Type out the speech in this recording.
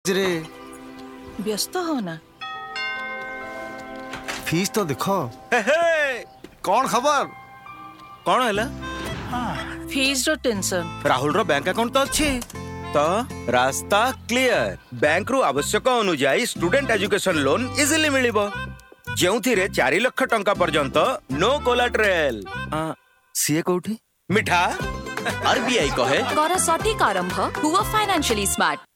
रे व्यस्त हो ना। फीस तो देखो। कौन खबर कौन है? फीस रो टेंशन। राहुल रो बैंक अकाउंट तो अच्छी तो रास्ता क्लियर। बैंक रु आवश्यक अनुजाई student education loan easily मिलिबो जेउथिरे 4 lakh टंका पर्यंत नो कोलाटरल। सीए कोठी मिठा। आरबीआई कहे कर सटीक आरंभ हुआ फाइनेंशियली स्मार्ट।